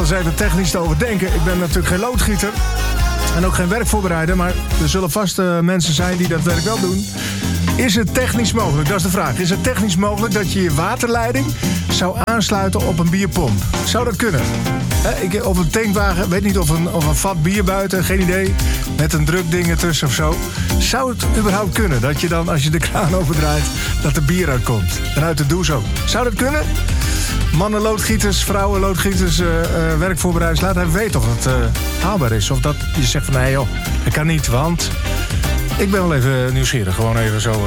eens even technisch te overdenken. Ik ben natuurlijk geen loodgieter en ook geen werkvoorbereider, maar er zullen vast mensen zijn die dat werk wel doen. Is het technisch mogelijk? Dat is de vraag. Is het technisch mogelijk dat je je waterleiding zou aansluiten op een bierpomp? Zou dat kunnen? Of een tankwagen, weet niet, of een vat bier buiten, geen idee. Met een drukding ertussen of zo. Zou het überhaupt kunnen dat je dan, als je de kraan overdraait, dat er bier uitkomt? En uit de douche ook. Zou dat kunnen? Mannen loodgieters, vrouwen loodgieters, werkvoorbereiders, laat even weten of het haalbaar is. Of dat je zegt van nee joh, dat kan niet, want ik ben wel even nieuwsgierig. Gewoon even zo.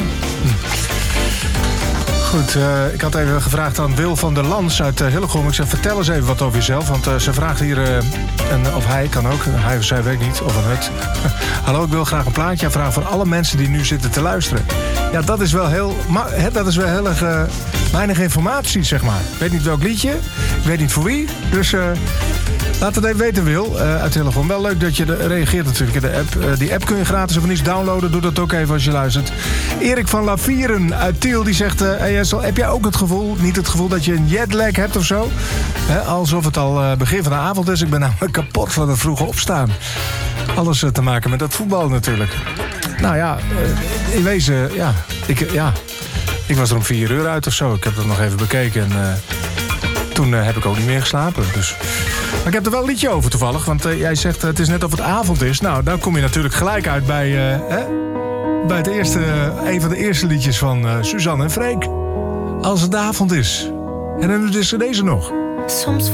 Goed, ik had even gevraagd aan Wil van der Lans uit Hillegom. Ik zei, vertel eens even wat over jezelf. Want ze vraagt hier, of hij kan ook, hij of zij weet niet, of een het. Hallo, ik wil graag een plaatje aanvragen voor alle mensen die nu zitten te luisteren. Ja, dat is wel heel erg weinig informatie, zeg maar. Ik weet niet welk liedje, ik weet niet voor wie. Dus laat het even weten, Wil, uit Hillegom. Wel leuk dat je reageert natuurlijk in de app. Die app kun je gratis of niet downloaden. Doe dat ook even als je luistert. Erik van Lavieren uit Tiel, die zegt... Hey Jessel, heb jij ook het gevoel, niet het gevoel dat je een jetlag hebt of zo? Alsof het al begin van de avond is. Ik ben namelijk kapot van het vroege opstaan. Alles te maken met dat voetbal natuurlijk. Nou ja, in wezen, ik was er om 4 uur uit of zo. Ik heb dat nog even bekeken en toen heb ik ook niet meer geslapen. Dus. Maar ik heb er wel een liedje over toevallig. Want jij zegt het is net of het avond is. Nou, dan kom je natuurlijk gelijk uit bij het een van de eerste liedjes van Suzanne en Freek. Als het avond is. En dan is er deze nog. Soms